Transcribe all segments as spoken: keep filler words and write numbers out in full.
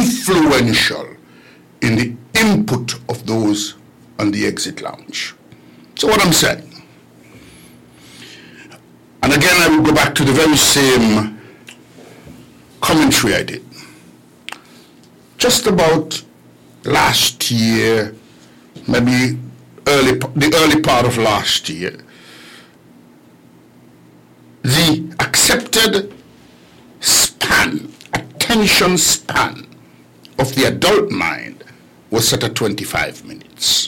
influential in the input of those on the exit lounge. So what I'm saying, and again I will go back to the very same commentary I did. Just about last year, maybe early, the early part of last year, the accepted span, attention span of the adult mind was set at twenty-five minutes.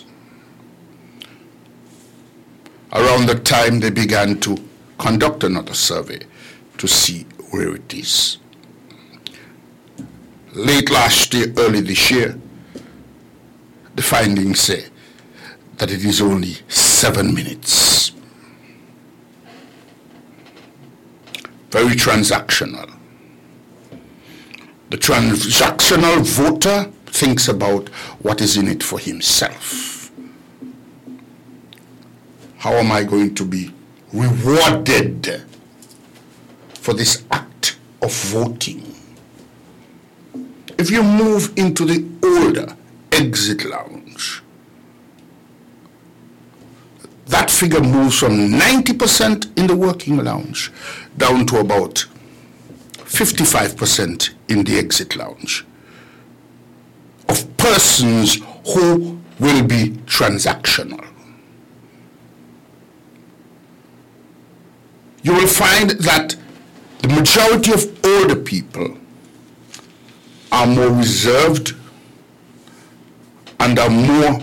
Around the time they began to conduct another survey to see where it is. Late last year, early this year, the findings say that it is only seven minutes. Very transactional. The transactional voter thinks about what is in it for himself. How am I going to be rewarded for this act of voting? If you move into the older exit lounge, that figure moves from ninety percent in the working lounge down to about fifty-five percent in the exit lounge of persons who will be transactional. You will find that the majority of older people are more reserved and are more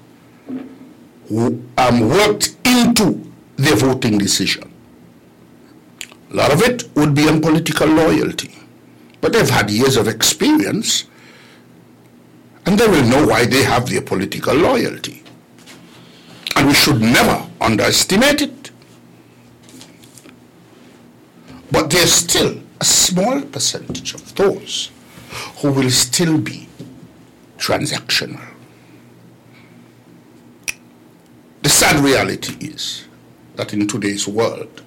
um, worked into their voting decision. A lot of it would be on political loyalty, but they've had years of experience and they will know why they have their political loyalty. And we should never underestimate it. But there's still a small percentage of those who will still be transactional. The sad reality is that in today's world,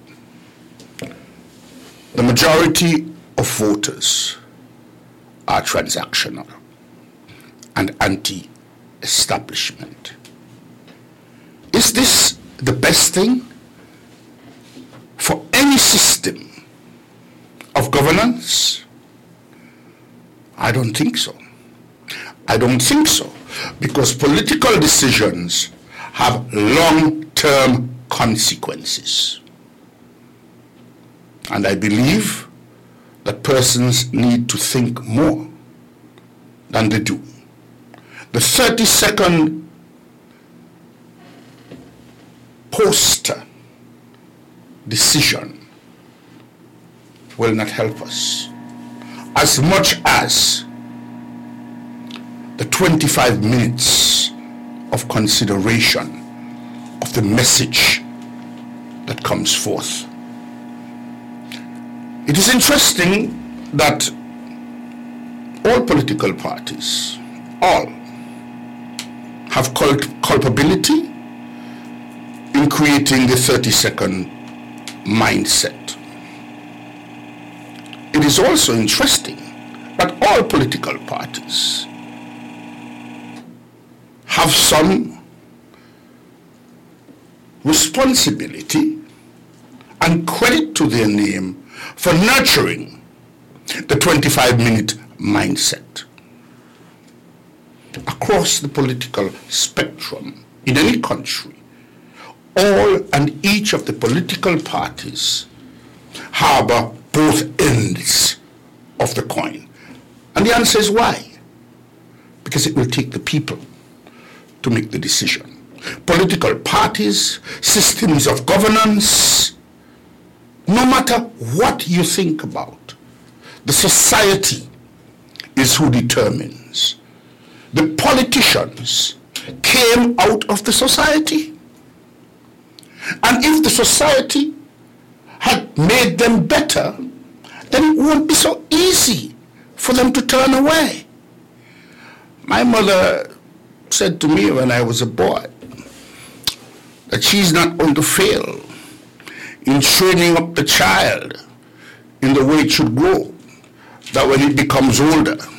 the majority of voters are transactional and anti-establishment. Is this the best thing for any system of governance? I don't think so. I don't think so, because political decisions have long-term consequences. And I believe that persons need to think more than they do. The thirty-second poster decision will not help us as much as the twenty-five minutes of consideration of the message that comes forth. It is interesting that all political parties, all, have cult culpability in creating the thirty-second mindset. It is also interesting that all political parties have some responsibility and credit to their name for nurturing the twenty-five minute mindset. Across the political spectrum in any country, all and each of the political parties harbor both ends of the coin. And the answer is why? Because it will take the people to make the decision. Political parties, systems of governance, no matter what you think about, the society is who determines. The politicians came out of the society. And if the society had made them better, then it won't be so easy for them to turn away. My mother said to me when I was a boy that she's not going to fail in training up the child in the way it should grow, that when it becomes older,